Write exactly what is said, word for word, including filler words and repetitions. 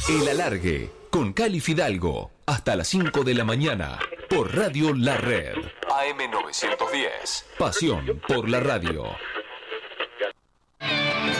El Alargue, con Cali Fidalgo, hasta las cinco de la mañana, por Radio La Red. A M novecientos diez, pasión por la radio.